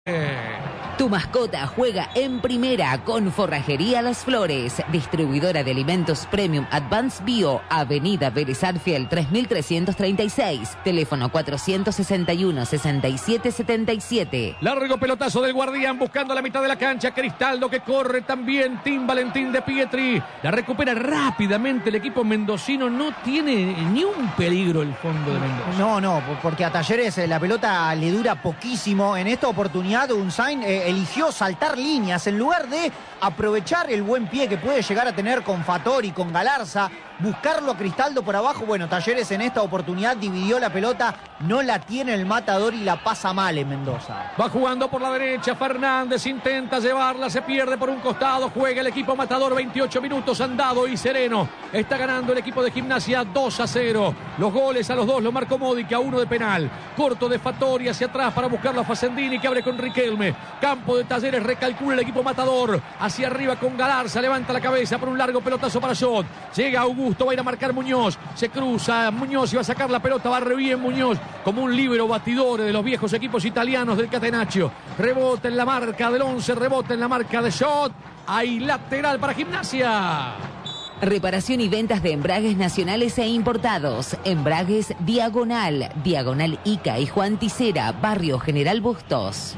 Tu mascota juega en primera con Forrajería Las Flores, distribuidora de alimentos Premium Advanced Bio, Avenida Vélez Arfiel 3336, teléfono 461-6777. Largo pelotazo del Guardián buscando la mitad de la cancha, Cristaldo que corre también, Tim Valentín de Pietri, la recupera rápidamente el equipo mendocino, no tiene ni un peligro el fondo de Mendoza. No, porque a Talleres la pelota le dura poquísimo. En esta oportunidad Unzain eligió saltar líneas en lugar de aprovechar el buen pie que puede llegar a tener con Fattori, con Galarza, buscarlo a Cristaldo por abajo. Bueno, Talleres en esta oportunidad dividió la pelota, no la tiene el matador y la pasa mal en Mendoza. Va jugando por la derecha, Fernández intenta llevarla, se pierde por un costado, juega el equipo matador, 28 minutos andado y sereno. Está ganando el equipo de Gimnasia 2-0. Los goles a los dos lo marcó Modica, uno de penal. Corto de Fattori hacia atrás para buscarlo a Facendini que abre con Riquelme. Campo de Talleres, recalcula el equipo matador. Hacia arriba con Galarza, levanta la cabeza por un largo pelotazo para Shot. Llega Augusto, va a ir a marcar Muñoz. Se cruza Muñoz y va a sacar la pelota, va re bien Muñoz. Como un líbero batidor de los viejos equipos italianos del Catenaccio. Rebota en la marca del 11, rebota en la marca de Shot. Hay lateral para Gimnasia. Reparación y ventas de embragues nacionales e importados. Embragues Diagonal, Diagonal Ica y Juan Ticera, Barrio General Bustos.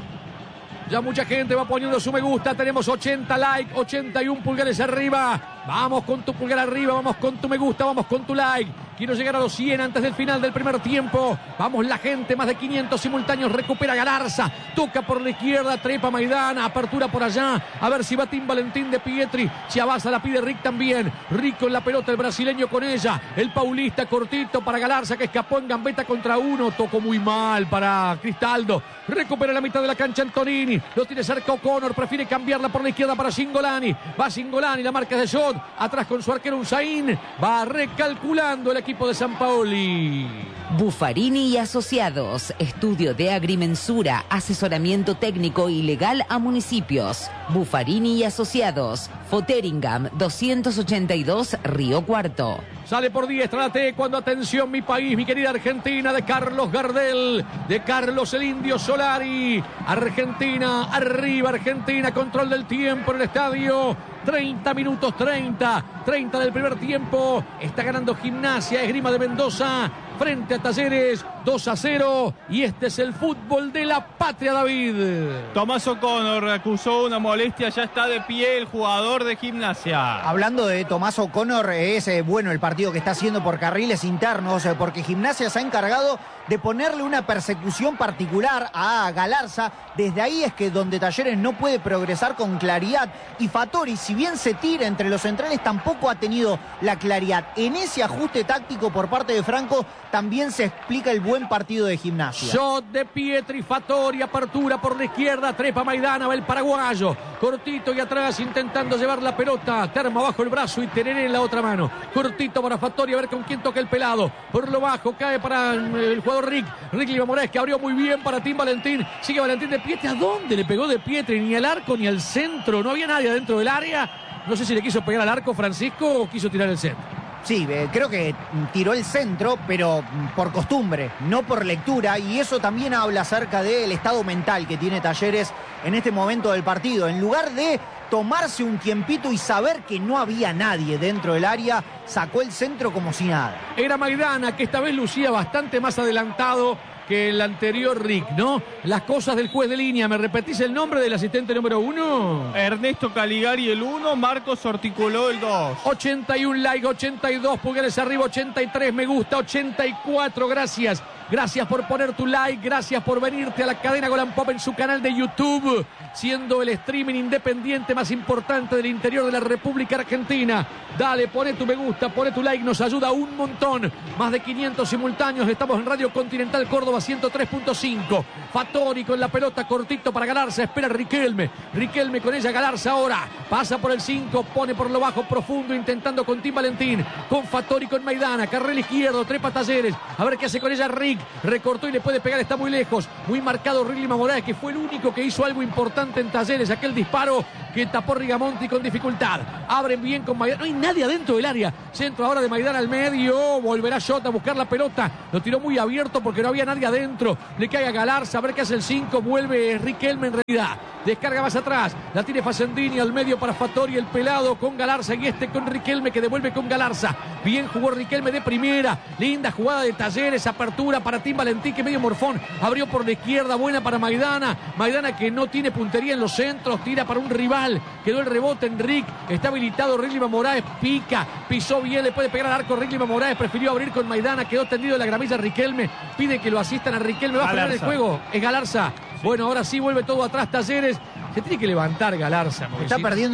Ya mucha gente va poniendo su me gusta. Tenemos 80 likes, 81 pulgares arriba. Vamos con tu pulgar arriba, vamos con tu me gusta, vamos con tu like. Quiero llegar a los 100 antes del final del primer tiempo. Vamos la gente, más de 500 simultáneos. Recupera Galarza, toca por la izquierda, trepa Maidana, apertura por allá. A ver si va Tim Valentín de Pietri. Chiavaza la pide Rick también. Rick con la pelota, el brasileño con ella. El paulista cortito para Galarza que escapó en gambeta contra uno. Tocó muy mal para Cristaldo. Recupera la mitad de la cancha Antonini. Lo tiene cerca O'Connor, prefiere cambiarla por la izquierda para Cingolani. Va Cingolani, la marca de Shot. Atrás con su arquero Unzain. Va recalculando el equipo de San Paoli. Buffarini y Asociados, estudio de agrimensura, asesoramiento técnico y legal a municipios. Buffarini y Asociados, Foteringam 282 Río Cuarto. Sale por diestra la T cuando atención mi país, mi querida Argentina de Carlos Gardel, de Carlos el Indio Solari. Argentina, arriba Argentina, control del tiempo en el estadio. 30 minutos, 30 del primer tiempo. Está ganando Gimnasia, Esgrima de Mendoza frente a Talleres 2-0. Y este es el fútbol de la patria, David. Tomás O'Connor acusó una molestia, ya está de pie el jugador de Gimnasia. Hablando de Tomás O'Connor, es bueno el partido que está haciendo por carriles internos, porque Gimnasia se ha encargado de ponerle una persecución particular a Galarza. Desde ahí es que donde Talleres no puede progresar con claridad. Y Fattori, si bien se tira entre los centrales, tampoco ha tenido la claridad. En ese ajuste táctico por parte de Franco también se explica el buen partido de Gimnasia. Shot de Pietri, Fattori, apertura por la izquierda, trepa Maidana, va el paraguayo. Cortito y atrás intentando llevar la pelota. Terma bajo el brazo y Tereré en la otra mano. Cortito para Fattori, a ver con quién toca el pelado. Por lo bajo cae para el jugador Rick Lima Morales, que abrió muy bien para Tim Valentín. Sigue Valentín de Pietri. ¿A dónde le pegó de Pietri? Ni al arco ni al centro. No había nadie dentro del área. No sé si le quiso pegar al arco Francisco o quiso tirar el centro. Sí, creo que tiró el centro, pero por costumbre, no por lectura, y eso también habla acerca del estado mental que tiene Talleres en este momento del partido. En lugar de tomarse un tiempito y saber que no había nadie dentro del área, sacó el centro como si nada. Era Maidana, que esta vez lucía bastante más adelantado que el anterior Rick, ¿no? Las cosas del juez de línea. ¿Me repetís el nombre del asistente número 1? Ernesto Caligari el 1, Marcos Orticuló el 2. 81 like, 82 pulgares arriba, 83 me gusta, 84 gracias. Gracias por poner tu like, gracias por venirte a la cadena Golan Pop en su canal de YouTube, siendo el streaming independiente más importante del interior de la República Argentina. Dale, pone tu me gusta, pone tu like, nos ayuda un montón. Más de 500 simultáneos, estamos en Radio Continental Córdoba 103.5. Fattori con la pelota, cortito para Galarza, espera Riquelme. Riquelme con ella, Galarza ahora. Pasa por el 5, pone por lo bajo profundo, intentando con Tim Valentín. Con Fattori, con Maidana, carril izquierdo, trepa Talleres. A ver qué hace con ella Rick. Recortó y le puede pegar, está muy lejos. Muy marcado Rick Lima Morales, que fue el único que hizo algo importante en Talleres. Aquel disparo que tapó Rigamonti con dificultad. Abren bien con Maidana. No hay nadie adentro del área. Centro ahora de Maidana al medio. Volverá Jota a buscar la pelota. Lo tiró muy abierto porque no había nadie adentro. Le cae a Galarza. A ver qué hace el 5. Vuelve Riquelme en realidad. Descarga más atrás. La tiene Facendini al medio para Fattori. El pelado con Galarza. Y este con Riquelme que devuelve con Galarza. Bien jugó Riquelme de primera. Linda jugada de Talleres. Apertura para Tim Valentín que medio morfón. Abrió por la izquierda. Buena para Maidana. Maidana que no tiene puntería en los centros. Tira para un rival. Quedó el rebote en Rick. Está habilitado Riglima Moraes. Pica. Pisó bien. Le puede pegar al arco Riglima Moraes. Prefirió abrir con Maidana. Quedó tendido en la gramilla Riquelme. Pide que lo asistan a Riquelme. Va a frenar el juego. Es Galarza. Bueno, ahora sí vuelve todo atrás Talleres. Se tiene que levantar Galarza. Está perdiendo.